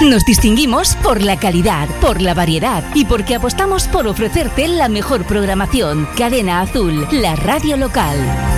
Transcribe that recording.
Nos distinguimos por la calidad, por la variedad y porque apostamos por ofrecerte la mejor programación. Cadena Azul, la radio local.